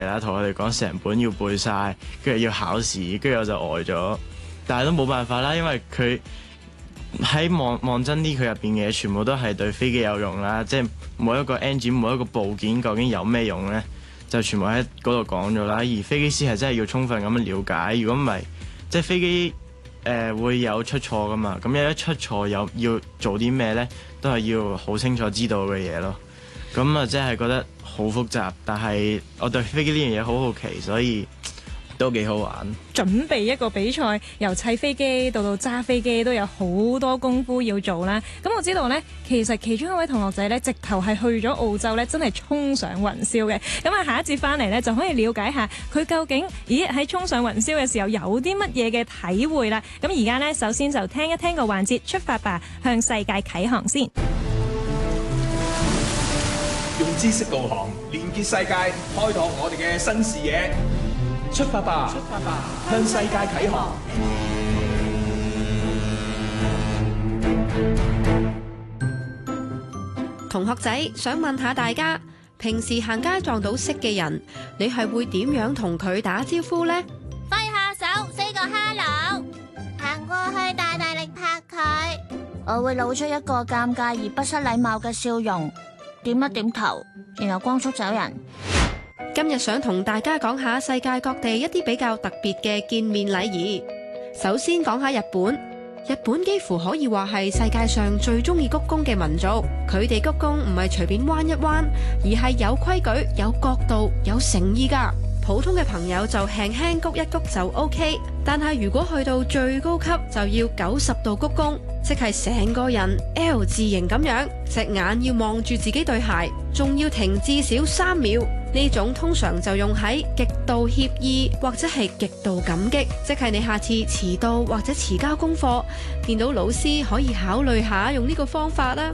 啦，同我哋講成本要背晒，跟住要考試，跟住我就呆咗。但係都冇辦法啦，因為佢喺望真啲，佢入邊嘅嘢全部都係對飛機有用啦。即係每一個 engine 每一個部件究竟有咩用呢？就全部喺嗰度講咗啦。而飛機師係真係要充分咁樣了解，如果唔係，即係飛機會有出錯噶嘛。咁有一出錯有要做啲咩呢？都係要好清楚知道嘅嘢咯。咁啊，真係覺得好複雜，但係我對飛機呢樣嘢好好奇，所以都幾好玩。 準備一個比賽，由砌飛機到揸飛機都有好多功夫要做啦。咁我知道呢，其實其中一位同學仔呢，直頭係去咗澳洲呢，真係衝上雲霄嘅。咁啊，下一節翻嚟呢，就可以了解下佢究竟喺衝上雲霄嘅時候有啲乜嘢嘅體會啦。咁而家呢，首先就聽一聽個環節，出發吧，向世界啟航先。 用知識導航，連結世界，開拓我哋嘅新視野。出發吧，向世界啟航。 同學仔，想問下大家，平時行街撞到識嘅人，你係會點樣同佢打招呼呢？ 揮下手，say 個 hello， 行過去大大力拍佢。我會露出一個尷尬而不失禮貌嘅笑容，點一點頭，然後光速走人。 今日想同大家講下世界各地一啲比較特別嘅見面禮儀。首先講下日本，日本幾乎可以話係世界上最中意鞠躬嘅民族。佢哋鞠躬唔係隨便彎一彎，而係有規矩、有角度、有誠意㗎。普通嘅朋友就輕輕鞠一鞠就 OK， 但係如果去到最高級就要90度鞠躬，即係成個人 L 字形咁樣，隻眼要望住自己對鞋，仲要停至少3秒。呢種通常就用喺極度歉意或者係極度感激，即係你下次遲到或者遲交功課，見到老師可以考慮下用呢個方法啦。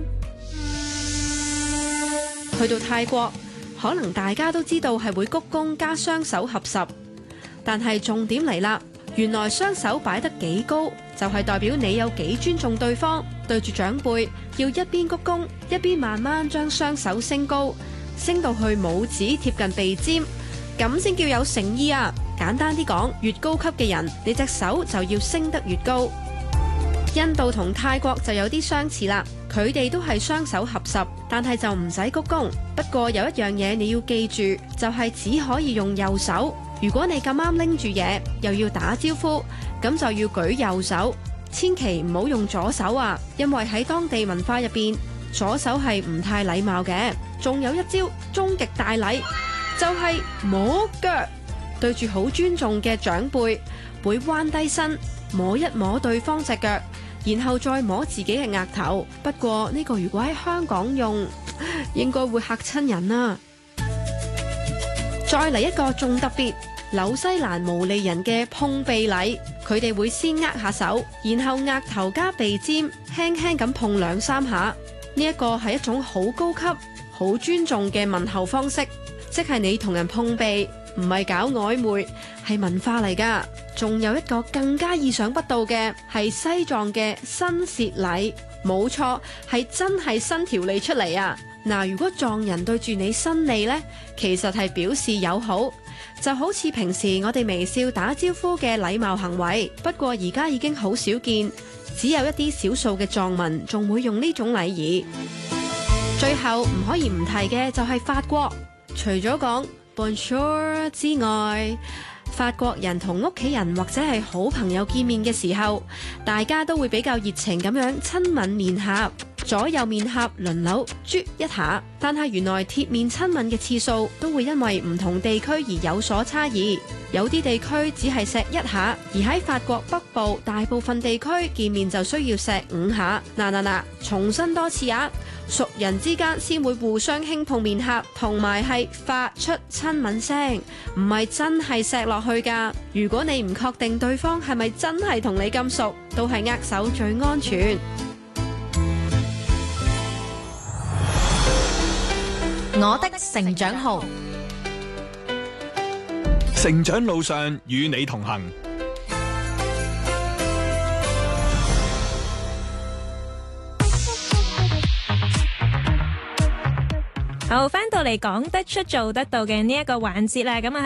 去到泰國，可能大家都知道係會鞠躬加雙手合十，但係重點嚟啦，原來雙手擺得幾高，就係代表你有幾尊重對方。對住長輩，要一邊鞠躬，一邊慢慢將雙手升高，升到去拇指貼近鼻尖，咁先叫有誠意啊！簡單啲講，越高級嘅人，你隻手就要升得越高。印度同泰國就有啲相似啦，佢哋都係雙手合十，但係就唔使鞠躬。不過有一樣嘢你要記住，就係只可以用右手。如果你咁啱拎住嘢，又要打招呼，咁就要舉右手，千祈唔好用左手啊！因為喺當地文化入邊，左手係唔太禮貌嘅。仲有一招終極大禮，就係摸腳。對住好尊重嘅長輩，會彎低身摸一摸對方隻腳，然後再摸自己嘅額頭。不過呢個如果喺香港用，應該會嚇親人啊！再嚟一個仲特別，紐西蘭毛利人嘅碰鼻禮，佢哋會先握下手，然後額頭加鼻尖輕輕咁碰2-3下。呢一個係一種好高級、好尊重嘅問候方式，即係你同人碰鼻，唔係搞曖昧，係文化嚟㗎。仲有一個更加意想不到嘅，係西藏嘅伸舌禮，冇錯，係真係伸條脷出嚟啊！嗱，如果藏人對住你伸脷呢，其實係表示友好，就好似平時我哋微笑打招呼嘅禮貌行為。不過而家已經好少見，只有一啲少數嘅藏民仲會用呢種禮儀。最後唔可以唔提嘅就係法國，除咗講 Bonjour 之外，法國人同屋企人或者係好朋友見面嘅時候，大家都會比較熱情咁樣親吻面頰，左右面頰輪流啜一下。但係原來貼面親吻嘅次數都會因為唔同地區而有所差異，有啲地區只係錫1下，而喺法國北部大部分地區見面就需要錫5下。嗱，重申多次啊！熟人之間先會互相輕碰面頰，同埋係發出親吻聲，唔係真係錫落去㗎。如果你唔確定對方係咪真係同你咁熟，都係握手最安全。 我的成長號， 成長路上與你同行。 好，翻到嚟講得出做得到嘅呢一個環節啦，咁啊